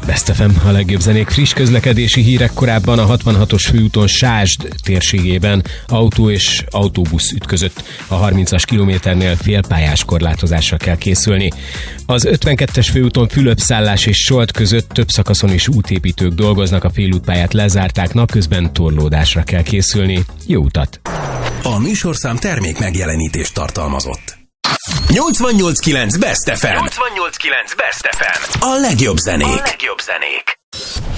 Best FM, a legjobb zenék, friss közlekedési hírek. Korábban a 66-os főúton Sásd térségében autó és autóbusz ütközött. A 30-as kilométernél félpályás korlátozásra kell készülni. Az 52-es főúton Fülöp-Szállás és Solt között több szakaszon is útépítők dolgoznak, a félútpályát lezárták, napközben torlódásra kell készülni. Jó utat! A műsorszám termék megjelenítést tartalmazott. 88.9 Best FM. 88.9 Best FM. A legjobb zenék.